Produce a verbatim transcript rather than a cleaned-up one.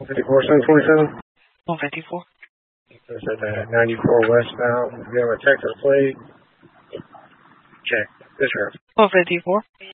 fifty-four, seven twenty-seven. one fifty-four. That's at uh, ninety-four westbound. Give him a Texas plate. Check. This route. one fifty-four.